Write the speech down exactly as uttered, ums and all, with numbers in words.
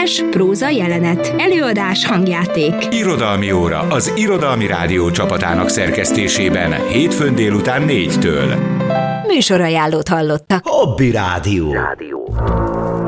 Vers, próza, jelenet. Előadás, hangjáték. Irodalmi óra az Irodalmi Rádió csapatának szerkesztésében hétfőn délután négytől. Műsorajánlót hallottak. Hobby Rádió. Rádió.